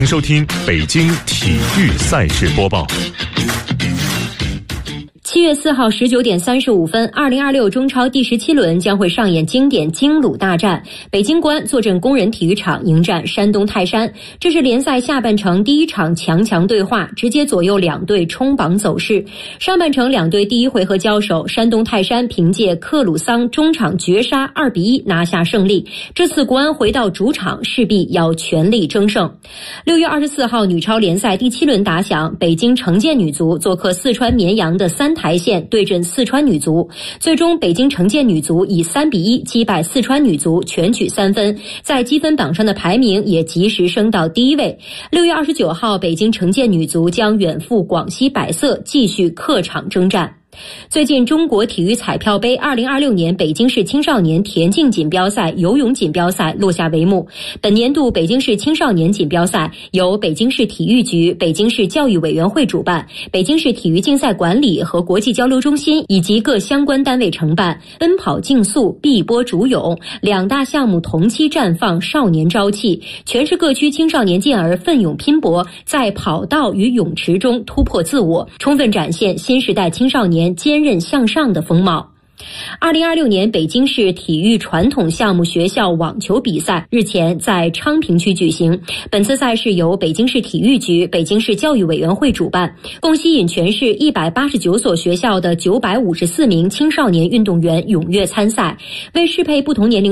收听北京体育赛事播报。 7月4号19点35分，2026中超第17轮将会上演经典京鲁大战。北京国安坐镇工人体育场迎战山东泰山，这是联赛下半程第一场强对话，直接左右两队冲榜走势。上半程两队第一回合交手，山东泰山凭借克鲁桑中场绝杀2-1拿下胜利。这次国安回到主场，势必要全力争胜。6月24号女超联赛第7轮打响，北京城建女足做客四川绵阳的三台县对阵四川女足，最终北京城建女足以3-1击败四川女足，全取3分，在积分榜上的排名也及时升到第1位。6月29号，北京城建女足将远赴广西百色继续客场征战。最近中国体育彩票杯2026年北京市青少年田径锦标赛、游泳锦标赛落下帷幕。本年度北京市青少年锦标赛由北京市体育局、北京市教育委员会主办，北京市体育竞赛管理和国际交流中心以及各相关单位承办，奔跑竞速、碧波逐泳两大项目同期绽放少年朝气，全市各区青少年健儿奋勇拼搏，在跑道与泳池中突破自我，充分展现新时代青少年坚韧向上的风貌。2026年北京市体育传统项目学校网球比赛日前在昌平区举行。本次赛事由北京市体育局、北京市教育委员会主办，共吸引全市189所学校的954名青少年运动员踊跃参赛，为适配不同年龄